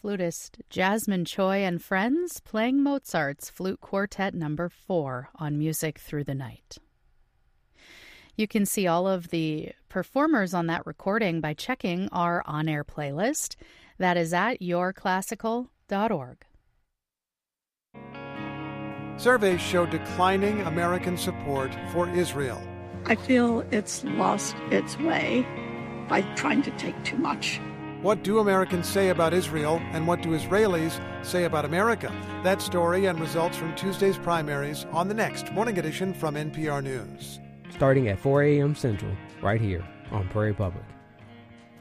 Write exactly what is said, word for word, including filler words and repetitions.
flutist Jasmine Choi and friends playing Mozart's Flute Quartet number four on Music Through the Night. You can see all of the performers on that recording by checking our on-air playlist. That is at your classical dot org. Surveys show declining American support for Israel. I feel it's lost its way by trying to take too much. What do Americans say about Israel, and what do Israelis say about America? That story and results from Tuesday's primaries on the next Morning Edition from N P R News. Starting at four a.m. Central, right here on Prairie Public.